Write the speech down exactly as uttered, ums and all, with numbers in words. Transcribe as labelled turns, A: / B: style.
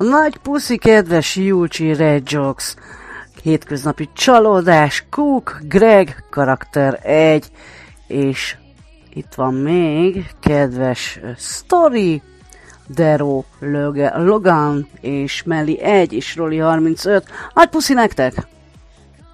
A: Nagy puszi, kedves Júcsi Redjox, hétköznapi csalódás, Cook, Greg, karakter egy, és itt van még kedves Story, Dero, Logan és Melly egy és Roli harmincöt. Nagy puszi nektek!